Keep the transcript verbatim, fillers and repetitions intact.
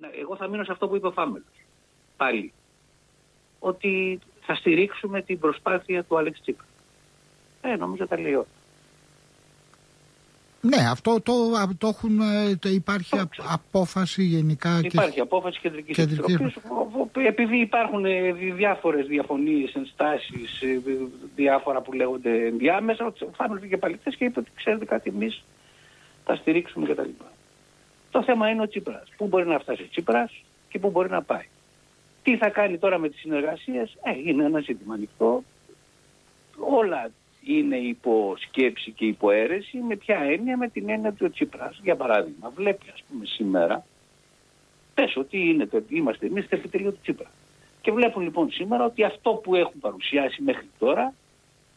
Εγώ θα μείνω σε αυτό που είπε ο Φάμελος. Πάλι. Ότι θα στηρίξουμε την προσπάθεια του Άλεξ Τσίπρα. Ε, νομίζω τα λέει όλα. Ναι, αυτό το, το έχουν, το υπάρχει το απόφαση γενικά. Υπάρχει και... απόφαση κεντρικής επιτροπής. Επειδή υπάρχουν διάφορες διαφωνίες, ενστάσεις, διάφορα που λέγονται ενδιάμεσα, ο Φάμελος βγήκε πάλι χθες και είπε ότι ξέρετε κάτι, εμείς θα στηρίξουμε κτλ. Το θέμα είναι ο Τσίπρας. Πού μπορεί να φτάσει ο Τσίπρας και πού μπορεί να πάει. Τι θα κάνει τώρα με τις συνεργασίες, ε, είναι ένα ζήτημα ανοιχτό. Όλα είναι υπό σκέψη και υπό αίρεση. Με ποια έννοια? Με την έννοια ότι ο Τσίπρας, για παράδειγμα, βλέπει ας πούμε σήμερα, πες ότι είναι, είμαστε εμείς στο επιτελείο του Τσίπρα. Και βλέπουν λοιπόν σήμερα ότι αυτό που έχουν παρουσιάσει μέχρι τώρα